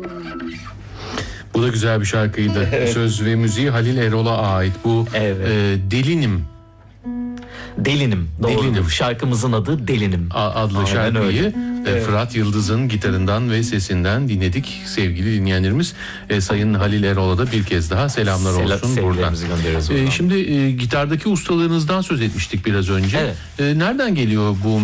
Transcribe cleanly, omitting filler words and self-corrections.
Bu da güzel bir şarkıydı. Evet. Söz ve müziği Halil Erol'a ait. Bu Evet. Delinim Delinim. Doğrudur. Delinim. Şarkımızın adı Delinim. adlı Aynen şarkıyı öyle. Evet. Fırat Yıldız'ın gitarından ve sesinden dinledik sevgili dinleyenlerimiz. Sayın Halil Erol'a da bir kez daha selamlar olsun buradan. Sevgilerimizi gönderiyoruz buradan. Şimdi gitardaki ustalığınızdan söz etmiştik biraz önce. Evet. Nereden geliyor bu